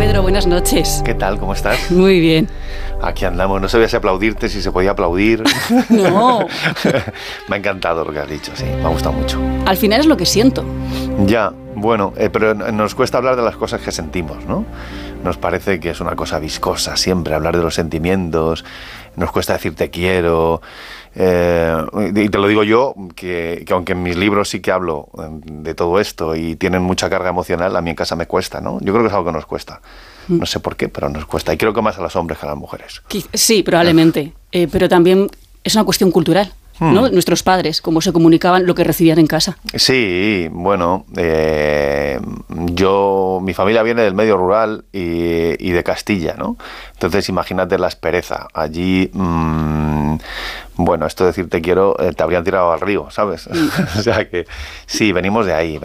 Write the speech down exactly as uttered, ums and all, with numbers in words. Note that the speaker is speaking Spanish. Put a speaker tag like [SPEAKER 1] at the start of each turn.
[SPEAKER 1] Pedro, buenas noches.
[SPEAKER 2] ¿Qué tal? ¿Cómo estás?
[SPEAKER 1] Muy bien.
[SPEAKER 2] Aquí andamos. No sabía si aplaudirte, si se podía aplaudir.
[SPEAKER 1] No.
[SPEAKER 2] Me ha encantado lo que has dicho, sí. Me ha gustado mucho.
[SPEAKER 1] Al final es lo que siento.
[SPEAKER 2] Ya, bueno, eh, pero nos cuesta hablar de las cosas que sentimos, ¿no? Nos parece que es una cosa viscosa siempre hablar de los sentimientos. Nos cuesta decir te quiero. Eh, y te lo digo yo, que, que aunque en mis libros sí que hablo de todo esto y tienen mucha carga emocional, a mí en casa me cuesta, ¿no? Yo creo que es algo que nos cuesta. No sé por qué, pero nos cuesta. Y creo que más a los hombres que a las mujeres.
[SPEAKER 1] Sí, probablemente. Eh, pero también es una cuestión cultural, ¿no? Hmm. Nuestros padres, cómo se comunicaban, lo que recibían en casa.
[SPEAKER 2] Sí, bueno, eh, yo, mi familia viene del medio rural y, y de Castilla, ¿no? Entonces imagínate la aspereza. Allí, mmm, bueno, esto de decir te quiero, eh, te habrían tirado al río, ¿sabes? Mm. O sea que sí, venimos de ahí.